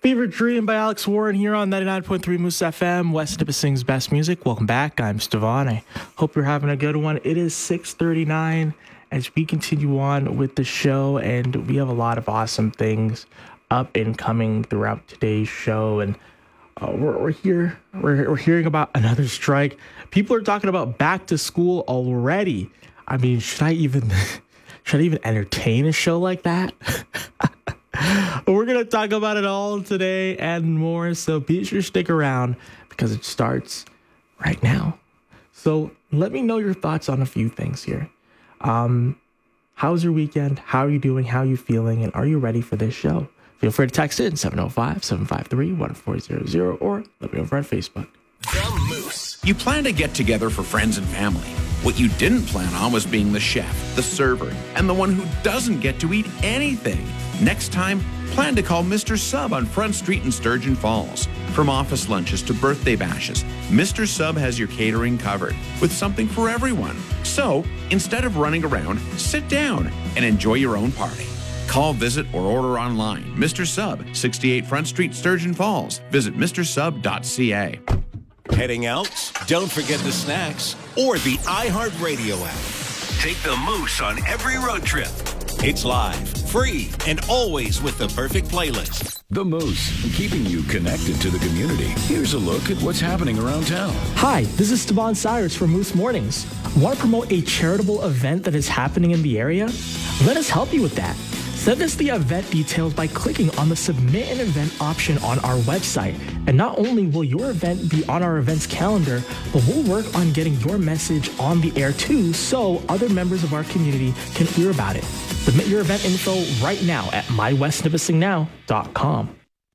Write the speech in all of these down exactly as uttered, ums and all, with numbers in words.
Fever Dream by Alex Warren here on ninety-nine point three Moose F M, West Nipissing's best music. Welcome back. I'm Stevan. I hope you're having a good one. It is six thirty-nine as we continue on with the show, and we have a lot of awesome things up and coming throughout today's show. And uh, we're, we're here. We're, we're hearing about another strike. People are talking about back to school already. I mean, should I even should I even entertain a show like that? We're going to talk about it all today and more, so be sure to stick around because it starts right now. So let me know your thoughts on a few things here. Um, how's your weekend? How are you doing? How are you feeling? And are you ready for this show? Feel free to text in seven oh five, seven five three, one four zero zero or let me know over on Facebook. The Moose. You plan to get together for friends and family. What you didn't plan on was being the chef, the server, and the one who doesn't get to eat anything. Next time, plan to call Mister Sub on Front Street in Sturgeon Falls. From office lunches to birthday bashes, Mister Sub has your catering covered with something for everyone. So, instead of running around, sit down and enjoy your own party. Call, visit, or order online. Mister Sub, sixty-eight Front Street, Sturgeon Falls. Visit mister sub dot c a. Heading out? Don't forget the snacks or the iHeartRadio app. Take the Moose on every road trip. It's live, free, and always with the perfect playlist. The Moose, keeping you connected to the community. Here's a look at what's happening around town. Hi, this is Stevan Cyrus from Moose Mornings. Want to promote a charitable event that is happening in the area? Let us help you with that. Send us the event details by clicking on the Submit an Event option on our website. And not only will your event be on our events calendar, but we'll work on getting your message on the air too so other members of our community can hear about it. Submit your event info right now at my west nipissing now dot com.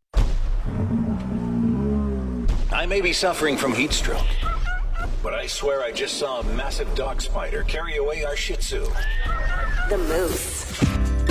I may be suffering from heat stroke, but I swear I just saw a massive dog spider carry away our Shih Tzu. The Moose.